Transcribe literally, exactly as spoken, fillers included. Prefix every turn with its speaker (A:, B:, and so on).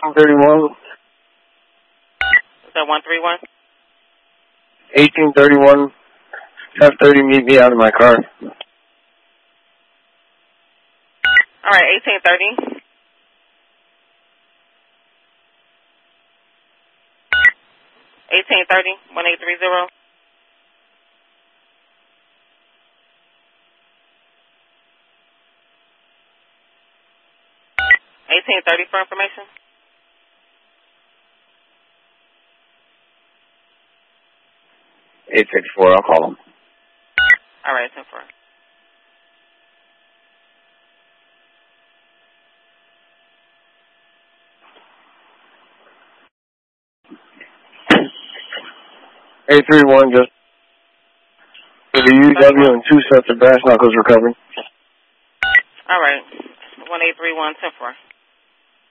A: thirty-one.
B: Is that one three one?
A: eighteen thirty-one. F thirty, meet me out of my car.
B: All right, eighteen thirty. eighteen thirty, one eight three zero. eighteen thirty for information.
A: eight six four, I'll call him.
B: All right, ten four.
A: eight three one, just for the U W and two sets of brass knuckles recovered.
B: All right, one eight three one, ten four.